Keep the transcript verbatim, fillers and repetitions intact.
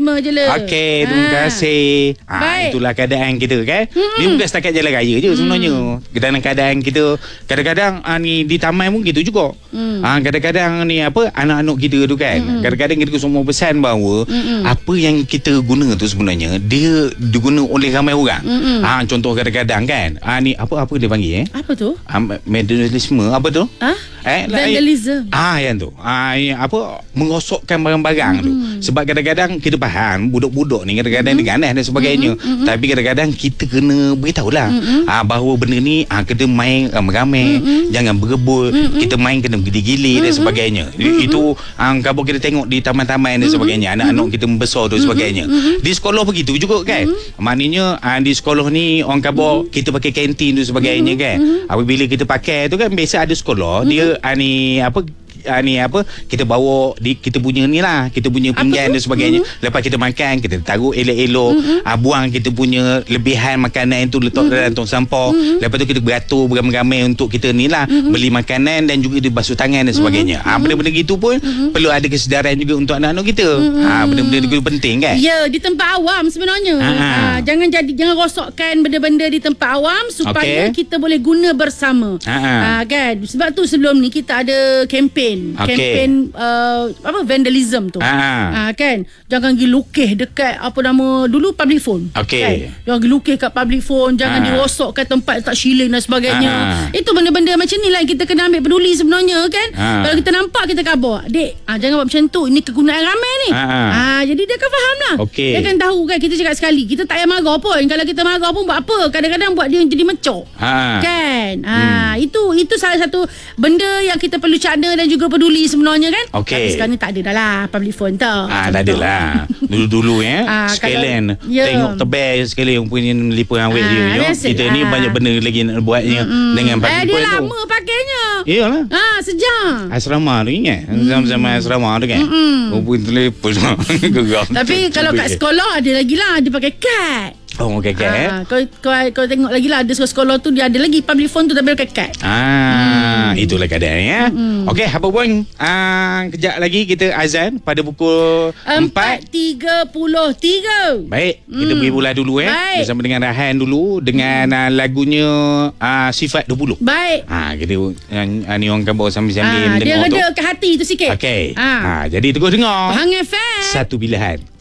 vendelisme je lah. Okey, terima kasih. Ha, itulah keadaan kita kan. Hmm. Dia bukan setakat jalan raya je sebenarnya. Dalam keadaan kita kadang-kadang ha, ni di taman pun gitu juga. Hmm. Ha, kadang-kadang ni apa anak-anak kita tu kan. Hmm. Kadang-kadang kita semua pesan bahawa hmm. apa yang kita guna tu sebenarnya dia diguna oleh ramai orang. Hmm. Ha, contoh kadang-kadang kan. Ha, ni apa apa dia panggil eh? Apa tu? Ha, vandalisme apa tu? Ha? Eh, vandalism. Ah, yang tu. Ah, yang apa merosokkan barang-barang mm-hmm. tu. Sebab kadang-kadang kita faham budak-budak ni kadang-kadang mm-hmm. dia ganas dan sebagainya. Mm-hmm. Tapi kadang-kadang kita kena beritahulah mm-hmm. ah bahawa benda ni ah kena main ramai-ramai, mm-hmm. jangan berebut, mm-hmm. kita main kena gili-gili mm-hmm. dan sebagainya. Mm-hmm. Itu ah kalau kita tengok di taman-taman dan sebagainya, mm-hmm. anak-anak kita membesar tu mm-hmm. sebagainya. Mm-hmm. Di sekolah begitu juga kan. Mm-hmm. Maknanya ah di sekolah ni orang khabar mm-hmm. kita pakai kantin tu sebagainya mm-hmm. kan. Mm-hmm. Apabila kita pakai tu kan biasa ada sekolah mm-hmm. dia ah, ni apa Uh, ni apa kita bawa di kita punya ni lah kita punya pinggan dan sebagainya mm-hmm. lepas kita makan kita taruh elok-elok mm-hmm. uh, buang kita punya lebihan makanan itu letak mm-hmm. dalam tong sampah mm-hmm. lepas tu kita beratur beramai-ramai untuk kita ni lah mm-hmm. beli makanan dan juga dibasuh tangan dan sebagainya mm-hmm. uh, benda-benda gitu pun mm-hmm. perlu ada kesedaran juga untuk anak-anak kita mm-hmm. uh, benda-benda itu penting kan ya di tempat awam sebenarnya uh, jangan jadi jangan rosokkan benda-benda di tempat awam supaya okay. kita boleh guna bersama uh, uh, kan sebab tu sebelum ni kita ada kempen kempen okay. uh, apa vandalism tu ha. Ha, kan jangan pergi lukis dekat apa nama dulu public phone okay. kan jangan pergi lukis kat public phone jangan ha. dirosokkan tempat tak shilling dan sebagainya ha. itu benda-benda macam ni lah kita kena ambil peduli sebenarnya kan ha. Kalau kita nampak kita khabar dek ha, jangan buat macam tu ini kegunaan ramai ni ha. Ha, jadi dia akan faham lah okay. dia akan tahu kan kita cakap sekali kita tak payah marah pun kalau kita marah pun buat apa kadang-kadang buat dia jadi mencok ha. kan ha. Hmm. itu itu salah satu benda yang kita perlu cana dan juga peduli sebenarnya kan. Okay. Tapi sekarang ni tak ada dah lah public phone tau. Ah, dah ada lah. Dulu-dulu ya. Ah, sekalian yeah. tengok tebal sekali yang punya lipa awet ah, dia. Kita ah. ni banyak benda lagi nak buatnya mm-hmm. dengan public eh, phone tu. Dia lama pakainya. Iyalah. Ah, sejam. Asrama tu ingat. Mm. Zaman-zaman asrama tu kan. Hubung telefon. Tapi kalau kat sekolah ada lagi lah dia pakai kad. Oh, okay, okay. Ah, kau, kau, kau tengok lagi lah ada sekolah tu dia ada lagi public phone tu tapi pakai kad. Ah, hmm. itulah keadaan ya. Hmm. Okey, apa pun ah, kejap lagi kita azan pada pukul empat tiga puluh tiga. Baik, hmm. kita beri bola dulu ya. Baik. Bersama dengan Rahan dulu dengan hmm. uh, lagunya uh, Sifat dua puluh. Baik. Ah, kita yang uh, ni orang kampung sambil-sambil ah, dengar tu. Dia reda ke hati tu sikit. Okey. Ah. ah, jadi terus dengar. Hang F M. Satu pilihan.